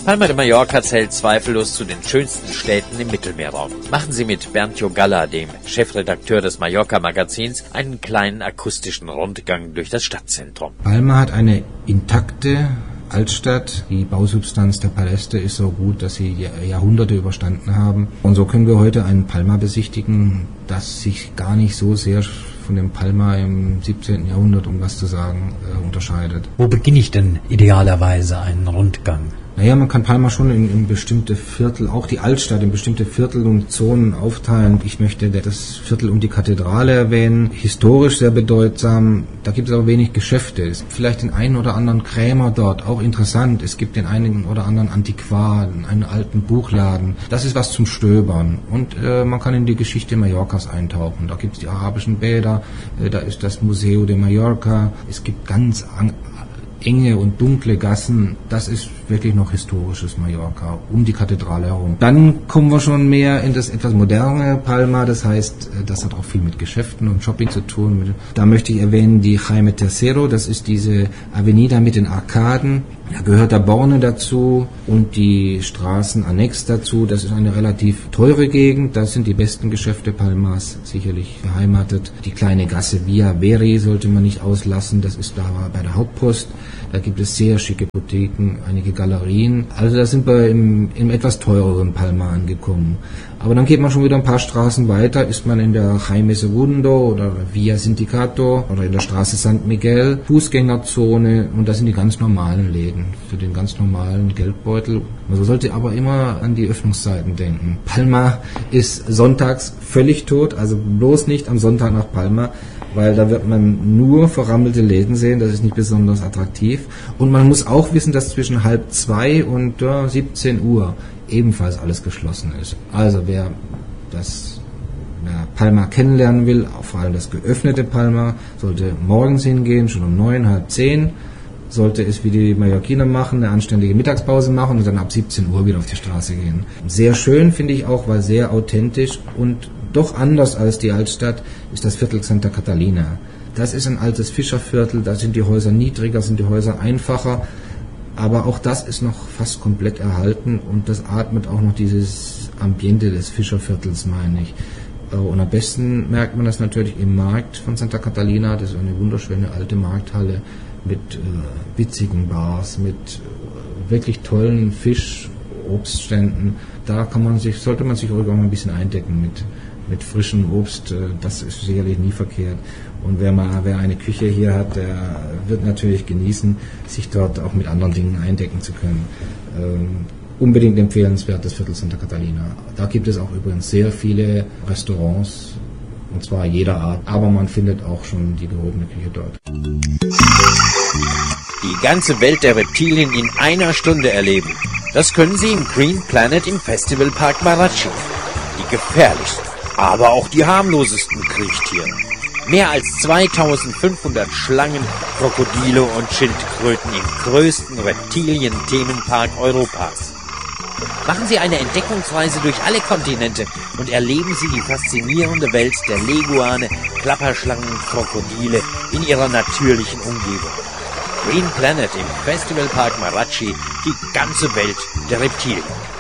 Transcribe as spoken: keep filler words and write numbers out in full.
Palma de Mallorca zählt zweifellos zu den schönsten Städten im Mittelmeerraum. Machen Sie mit Bernd Jogalla, dem Chefredakteur des Mallorca-Magazins, einen kleinen akustischen Rundgang durch das Stadtzentrum. Palma hat eine intakte Altstadt. Die Bausubstanz der Paläste ist so gut, dass sie Jahrhunderte überstanden haben. Und so können wir heute einen Palma besichtigen, das sich gar nicht so sehr von dem Palma im siebzehnten Jahrhundert, um was zu sagen, äh, unterscheidet. Wo beginne ich denn idealerweise einen Rundgang? Naja, man kann Palma schon in, in bestimmte Viertel, auch die Altstadt, in bestimmte Viertel und Zonen aufteilen. Ich möchte das Viertel um die Kathedrale erwähnen, historisch sehr bedeutsam. Da gibt es aber wenig Geschäfte. Es gibt vielleicht den einen oder anderen Krämer dort, auch interessant. Es gibt den einen oder anderen Antiquar, einen alten Buchladen. Das ist was zum Stöbern. Und äh, man kann in die Geschichte Mallorcas eintauchen. Da gibt es die arabischen Bäder, äh, da ist das Museo de Mallorca. Es gibt ganz an enge und dunkle Gassen, das ist wirklich noch historisches Mallorca, um die Kathedrale herum. Dann kommen wir schon mehr in das etwas moderne Palma, das heißt, das hat auch viel mit Geschäften und Shopping zu tun. Da möchte ich erwähnen die Jaime Tercero, das ist diese Avenida mit den Arkaden. Da gehört der Borne dazu und die Straßen annex dazu. Das ist eine relativ teure Gegend. Da sind die besten Geschäfte Palmas sicherlich beheimatet. Die kleine Gasse Via Veri sollte man nicht auslassen. Das ist da bei der Hauptpost. Da gibt es sehr schicke Boutiquen, einige Galerien. Also da sind wir im, im etwas teureren Palma angekommen. Aber dann geht man schon wieder ein paar Straßen weiter, ist man in der Jaime Segundo oder Via Sindicato oder in der Straße San Miguel, Fußgängerzone, und das sind die ganz normalen Läden für den ganz normalen Geldbeutel. Man sollte aber immer an die Öffnungszeiten denken. Palma ist sonntags völlig tot, also bloß nicht am Sonntag nach Palma, weil da wird man nur verrammelte Läden sehen, das ist nicht besonders attraktiv. Und man muss auch wissen, dass zwischen halb zwei und ja, siebzehn Uhr ebenfalls alles geschlossen ist. Also wer das wer Palma kennenlernen will, vor allem das geöffnete Palma, sollte morgens hingehen, schon um neun, halb zehn, sollte es wie die Mallorquiner machen, eine anständige Mittagspause machen und dann ab siebzehn Uhr wieder auf die Straße gehen. Sehr schön finde ich auch, weil sehr authentisch und doch anders als die Altstadt ist das Viertel Santa Catalina. Das ist ein altes Fischerviertel, da sind die Häuser niedriger, sind die Häuser einfacher, aber auch das ist noch fast komplett erhalten und das atmet auch noch dieses Ambiente des Fischerviertels, meine ich. Und am besten merkt man das natürlich im Markt von Santa Catalina. Das ist eine wunderschöne alte Markthalle mit äh, witzigen Bars, mit äh, wirklich tollen Fisch-, Obstständen. Da kann man sich, sollte man sich ruhig auch mal ein bisschen eindecken mit, mit frischem Obst. Äh, das ist sicherlich nie verkehrt. Und wer mal, wer eine Küche hier hat, der wird natürlich genießen, sich dort auch mit anderen Dingen eindecken zu können. Ähm, unbedingt empfehlenswert das Viertel Santa Catalina. Da gibt es auch übrigens sehr viele Restaurants, und zwar jeder Art, aber man findet auch schon die gehobene Küche dort. Die ganze Welt der Reptilien in einer Stunde erleben. Das können Sie im Green Planet im Festivalpark Marachi. Die gefährlichsten, aber auch die harmlosesten Kriechtiere. Mehr als zweitausendfünfhundert Schlangen, Krokodile und Schildkröten im größten Reptilien-Themenpark Europas. Machen Sie eine Entdeckungsreise durch alle Kontinente und erleben Sie die faszinierende Welt der Leguane, Klapperschlangen, Krokodile in ihrer natürlichen Umgebung. Green Planet im Festivalpark Marachi, die ganze Welt der Reptilien.